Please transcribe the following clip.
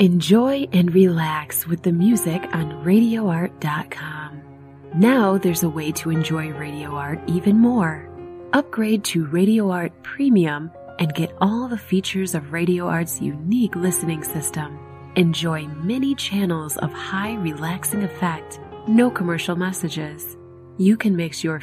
Enjoy and relax with the music on RadioArt.com. Now there's a way to enjoy Radio Art even more. Upgrade to Radio Art Premium and get all the features of Radio Art's unique listening system. Enjoy many channels of high relaxing effect, no commercial messages. You can mix your